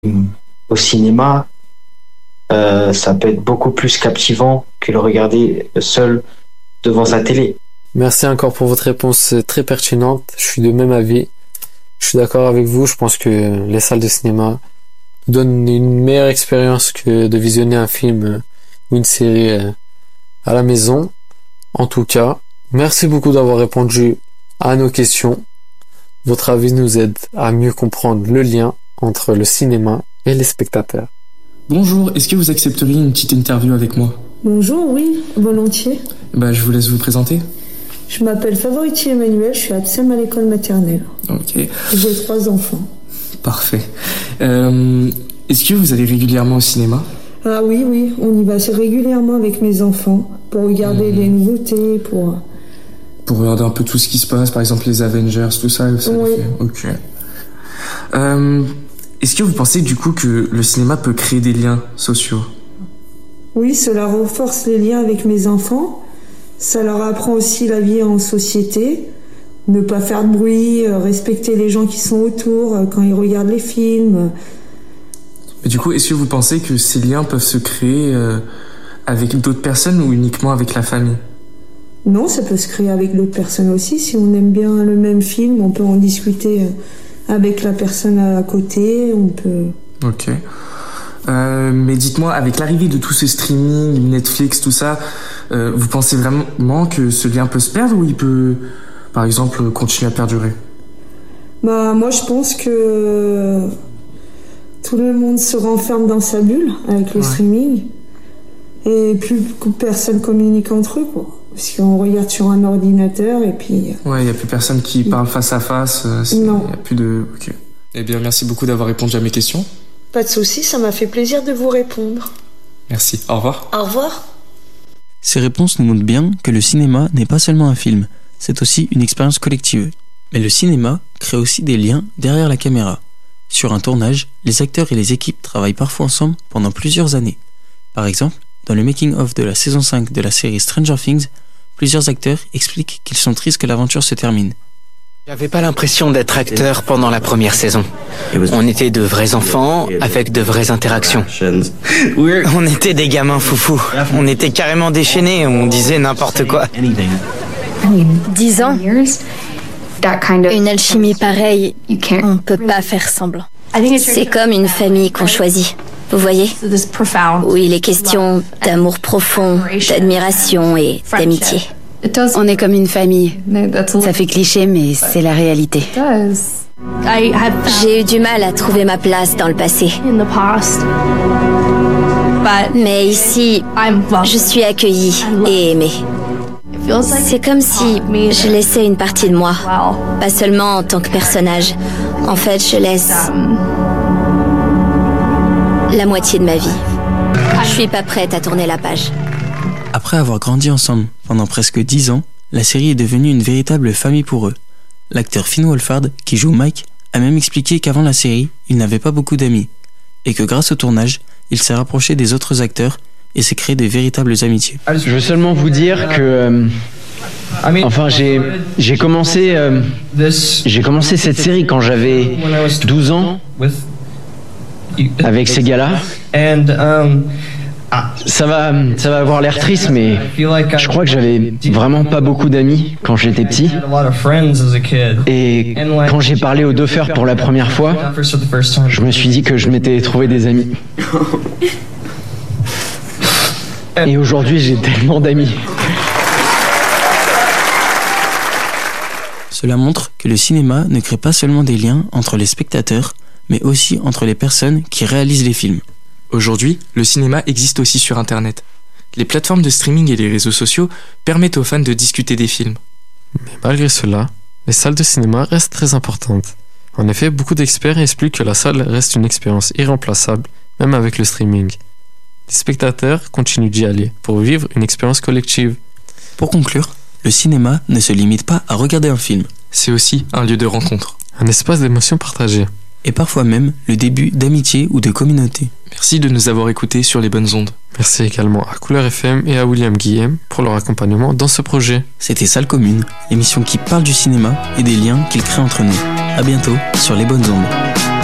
au cinéma, ça peut être beaucoup plus captivant que le regarder seul devant sa télé. Merci encore pour votre réponse très pertinente. Je suis de même avis. Je suis d'accord avec vous. Je pense que les salles de cinéma donnent une meilleure expérience que de visionner un film ou une série à la maison. En tout cas, merci beaucoup d'avoir répondu à nos questions. Votre avis nous aide à mieux comprendre le lien entre le cinéma et les spectateurs. Bonjour, est-ce que vous accepteriez une petite interview avec moi ? Bonjour, oui, volontiers. Je vous laisse vous présenter. Je m'appelle Favoriti Emmanuel, je suis absente à l'école maternelle. Ok. J'ai 3 enfants. Parfait. Est-ce que vous allez régulièrement au cinéma ? Ah oui, on y va régulièrement avec mes enfants pour regarder les nouveautés, pour regarder un peu tout ce qui se passe, par exemple les Avengers, tout ça. Oui. Ok. Est-ce que vous pensez du coup que le cinéma peut créer des liens sociaux ? Oui, cela renforce les liens avec mes enfants. Ça leur apprend aussi la vie en société, ne pas faire de bruit, respecter les gens qui sont autour quand ils regardent les films. Et du coup, est-ce que vous pensez que ces liens peuvent se créer avec d'autres personnes ou uniquement avec la famille ? Non, ça peut se créer avec d'autres personnes aussi. Si on aime bien le même film, on peut en discuter avec la personne à côté. On peut... Ok. Mais dites-moi, avec l'arrivée de tout ce streaming, Netflix, tout ça, vous pensez vraiment que ce lien peut se perdre ou il peut, par exemple, continuer à perdurer ? Moi, je pense que tout le monde se renferme dans sa bulle avec le streaming et plus personne communique entre eux, quoi. Parce qu'on regarde sur un ordinateur et puis... Ouais, il n'y a plus personne qui parle face à face. Non. Il n'y a plus de... Ok. Eh bien, merci beaucoup d'avoir répondu à mes questions. Pas de souci, ça m'a fait plaisir de vous répondre. Merci. Au revoir. Au revoir. Ces réponses nous montrent bien que le cinéma n'est pas seulement un film, c'est aussi une expérience collective. Mais le cinéma crée aussi des liens derrière la caméra. Sur un tournage, les acteurs et les équipes travaillent parfois ensemble pendant plusieurs années. Par exemple, dans le making-of de la saison 5 de la série Stranger Things, plusieurs acteurs expliquent qu'ils sont tristes que l'aventure se termine. J'avais pas l'impression d'être acteur pendant la première saison. On était de vrais enfants avec de vraies interactions. On était des gamins foufous. On était carrément déchaînés, on disait n'importe quoi. 10 ans, une alchimie pareille, on peut pas faire semblant. C'est comme une famille qu'on choisit. Vous voyez, où il est question d'amour profond, d'admiration et d'amitié. On est comme une famille. Ça fait cliché, mais c'est la réalité. J'ai eu du mal à trouver ma place dans le passé. Mais ici, je suis accueillie et aimée. C'est comme si je laissais une partie de moi, pas seulement en tant que personnage. En fait, je laisse la moitié de ma vie. Je suis pas prête à tourner la page. Après avoir grandi ensemble pendant presque 10 ans, la série est devenue une véritable famille pour eux. L'acteur Finn Wolfhard, qui joue Mike, a même expliqué qu'avant la série, il n'avait pas beaucoup d'amis, et que grâce au tournage, il s'est rapproché des autres acteurs et s'est créé de véritables amitiés. Je veux seulement vous dire que... j'ai commencé cette série quand j'avais 12 ans, avec ces gars-là. Ça va avoir l'air triste, mais je crois que j'avais vraiment pas beaucoup d'amis quand j'étais petit. Et quand j'ai parlé aux 2 frères pour la première fois, je me suis dit que je m'étais trouvé des amis. Et aujourd'hui, j'ai tellement d'amis. Cela montre que le cinéma ne crée pas seulement des liens entre les spectateurs, mais aussi entre les personnes qui réalisent les films. Aujourd'hui, le cinéma existe aussi sur Internet. Les plateformes de streaming et les réseaux sociaux permettent aux fans de discuter des films. Mais malgré cela, les salles de cinéma restent très importantes. En effet, beaucoup d'experts expliquent que la salle reste une expérience irremplaçable, même avec le streaming. Les spectateurs continuent d'y aller pour vivre une expérience collective. Pour conclure, le cinéma ne se limite pas à regarder un film. C'est aussi un lieu de rencontre. Un espace d'émotions partagées. Et parfois même le début d'amitié ou de communauté. Merci de nous avoir écoutés sur les bonnes ondes. Merci également à Couleur FM et à William Guillem pour leur accompagnement dans ce projet. C'était Salle Commune, l'émission qui parle du cinéma et des liens qu'il crée entre nous. À bientôt sur les bonnes ondes.